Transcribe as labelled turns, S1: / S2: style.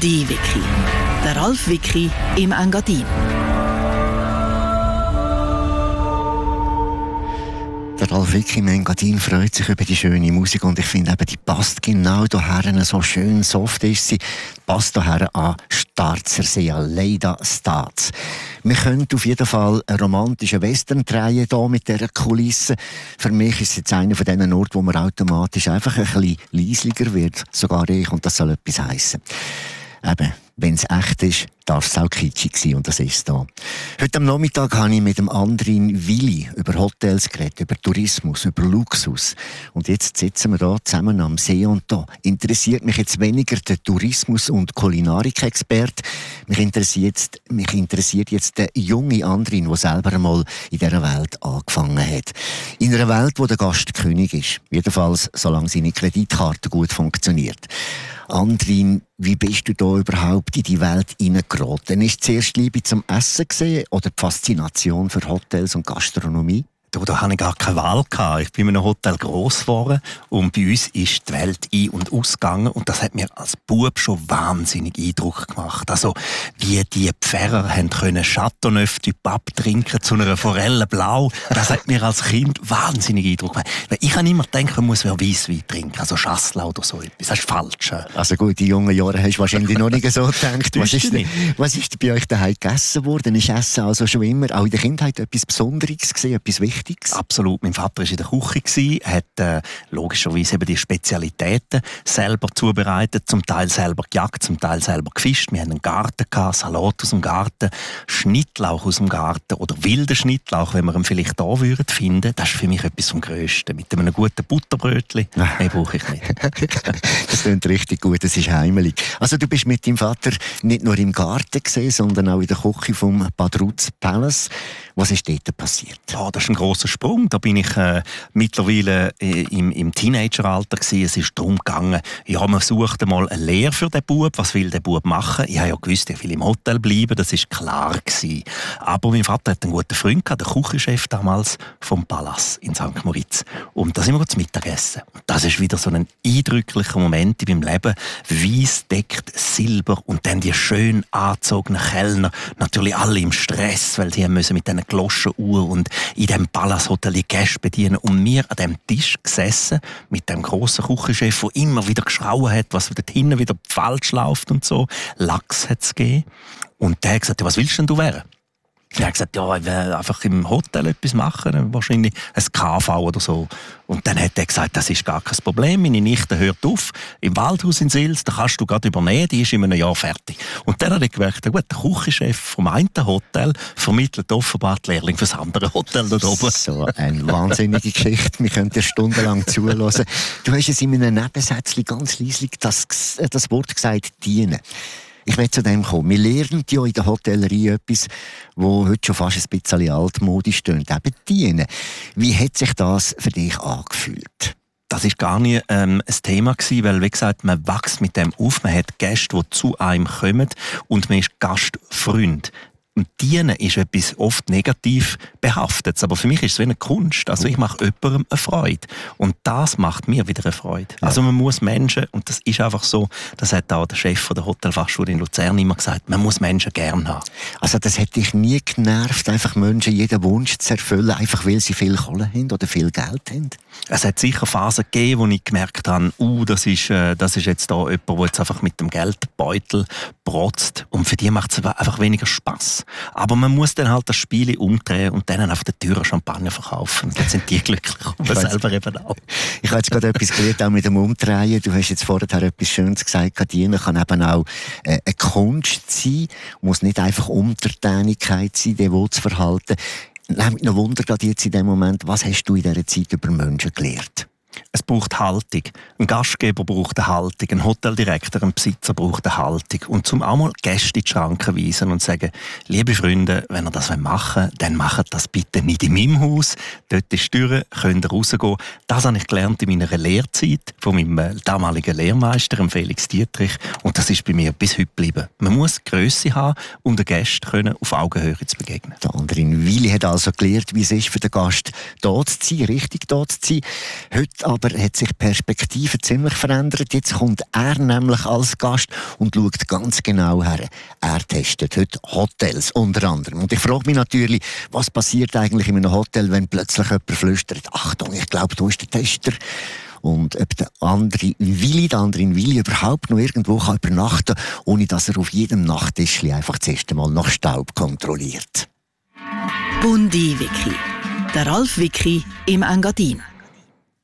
S1: Die Wiki. Der Ralf Wiki im Engadin.
S2: Der Ralf Wiki im Engadin freut sich über die schöne Musik und ich finde eben, die passt genau hierher, so schön soft ist sie, passt hierher an Starzersee, an Leida Staats. Wir können auf jeden Fall einen romantischen Western drehen hier mit dieser Kulisse. Für mich ist es jetzt einer von diesen Orten, wo man automatisch einfach ein bisschen leislicher wird, sogar ich, und das soll etwas heissen. Eben, wenn es echt ist, darf es auch kitschig sein, und das ist es da. Heute am Nachmittag habe ich mit dem Andrin Willi über Hotels geredet, über Tourismus, über Luxus. Und jetzt sitzen wir da zusammen am See, und da interessiert mich jetzt weniger der Tourismus- und Kulinarik-Experte. Mich interessiert jetzt der junge Andrin, der selber einmal in dieser Welt angefangen hat. In einer Welt, wo der Gast König ist. Jedenfalls, solange seine Kreditkarte gut funktioniert. Andrin, wie bist du da überhaupt in die Welt hineingeraten? Ist zuerst Liebe zum Essen gesehen oder die Faszination für Hotels und Gastronomie?
S3: Da hatte ich gar keine Wahl gehabt. Ich bin in einem Hotel gross geworden und bei uns ist die Welt ein- und ausgegangen und das hat mir als Bub schon wahnsinnig Eindruck gemacht. Also, wie die Pfarrer haben können Chateauneuf du Pape trinken zu einer Forelle Blau, das hat mir als Kind wahnsinnig Eindruck gemacht. Weil ich habe immer gedacht, man muss Weisswein trinken, also Chasselas oder so etwas. Das ist falsch.
S2: Also gut, in jungen Jahren hast du wahrscheinlich noch nicht so gedacht. Was ist bei euch daheim gegessen worden? Ist Essen also schon immer, auch in der Kindheit, etwas Besonderes gewesen, etwas Wichtiges?
S3: Absolut. Mein Vater war in der Küche, hat logischerweise eben die Spezialitäten selber zubereitet, zum Teil selber gejagt, zum Teil selber gefischt. Wir hatten einen Garten, Salat aus dem Garten, Schnittlauch aus dem Garten oder wilden Schnittlauch, wenn wir ihn vielleicht da würden finden. Das ist für mich etwas vom Grössten. Mit einem guten Butterbrötchen, mehr brauche ich nicht.
S2: Das klingt richtig gut, das ist heimelig. Also du bist mit deinem Vater nicht nur im Garten gesehen, sondern auch in der Küche vom Badruz Palace. Was ist dort passiert?
S3: Ja, das ist ein grosser Sprung. Da bin ich mittlerweile im Teenageralter gewesen. Es ist darum gegangen, ja, man sucht mal eine Lehre für den Bub. Was will der Bub machen? Ich habe ja gewusst, er will im Hotel bleiben. Das ist klar gewesen. Aber mein Vater hat einen guten Freund gehabt, der Küchenchef damals vom Palast in St. Moritz. Und da sind wir zum Mittagessen. Und das ist wieder so ein eindrücklicher Moment in meinem Leben. Weiss deckt Silber und dann die schön angezogenen Kellner. Natürlich alle im Stress, weil sie müssen mit diesen Gloschenuhr und in dem Palasthotel die Gäste bedienen. Und wir an dem Tisch gesessen mit dem grossen Küchenchef, der immer wieder geschrauen hat, was dort hinten wieder falsch läuft und so. Lachs hat es gegeben. Und der hat gesagt, ja, was willst denn du werden? Er hat gesagt, ja, ich will einfach im Hotel etwas machen, wahrscheinlich ein KV oder so. Und dann hat er gesagt, das ist gar kein Problem, meine Nichte hört auf, im Waldhaus in Sils, da kannst du gerade übernehmen, die ist in einem Jahr fertig. Und dann hat er gemerkt, gut, der Küchenchef vom einen Hotel vermittelt offenbar die Lehrling für das andere Hotel dort oben.
S2: So eine wahnsinnige Geschichte, wir können dir stundenlang zuhören. Du hast es in einem Nebensätzchen ganz leislich das Wort gesagt, dienen. Ich will zu dem kommen. Wir lernen ja in der Hotellerie etwas, wo heute schon fast ein bisschen altmodisch tönt, eben dienen. Wie hat sich das für dich angefühlt?
S3: Das war gar nicht ein Thema gewesen, weil, wie gesagt, man wächst mit dem auf, man hat Gäste, die zu einem kommen und man ist Gastfreund. Und dienen ist etwas oft negativ behaftet. Aber für mich ist es wie eine Kunst. Also ich mache jemandem eine Freude. Und das macht mir wieder eine Freude. Ja. Also man muss Menschen, und das ist einfach so, das hat auch der Chef der Hotelfachschule in Luzern immer gesagt, man muss Menschen gern haben.
S2: Also das hat dich nie genervt, einfach Menschen jeden Wunsch zu erfüllen, einfach weil sie viel Kohle haben oder viel Geld haben?
S3: Es hat sicher Phasen gegeben, wo ich gemerkt habe, das ist jetzt da jemand, der jetzt einfach mit dem Geldbeutel protzt. Und für die macht es einfach weniger Spass. Aber man muss dann halt das Spiel umdrehen und dann auf der Tür Champagner verkaufen. Und dann sind die glücklich. Und man selber eben auch.
S2: Ich habe jetzt gerade etwas gelernt, auch mit dem Umdrehen. Du hast jetzt vorher etwas Schönes gesagt. Dienen kann eben auch eine Kunst sein. Muss nicht einfach Untertänigkeit sein, devot zu verhalten. Nehmt mich noch Wunder gerade jetzt in dem Moment, was hast du in dieser Zeit über Menschen gelernt?
S3: Es braucht Haltung. Ein Gastgeber braucht eine Haltung. Ein Hoteldirektor, ein Besitzer braucht eine Haltung. Und zum auch mal Gäste in die Schranken weisen und sagen, liebe Freunde, wenn ihr das machen wollt, dann macht das bitte nicht in meinem Haus. Dort ist die Tür, könnt ihr rausgehen. Das habe ich gelernt in meiner Lehrzeit von meinem damaligen Lehrmeister, Felix Dietrich. Und das ist bei mir bis heute geblieben. Man muss Grösse haben, um den Gästen auf Augenhöhe zu begegnen.
S2: Der Andrin Willi hat also gelernt, wie es ist für den Gast da zu sein, richtig da zu sein. Heute Jetzt aber hat sich die Perspektive ziemlich verändert. Jetzt kommt er nämlich als Gast und schaut ganz genau her. Er testet heute Hotels unter anderem. Und ich frage mich natürlich, was passiert eigentlich in einem Hotel, wenn plötzlich jemand flüstert, Achtung, ich glaube, du bist der Tester. Und ob der andere in Willi überhaupt noch irgendwo kann übernachten kann, ohne dass er auf jedem Nachttischli einfach das erste Mal nach Staub kontrolliert.
S1: Bundi Wiki. Der Ralf Wiki im Engadin.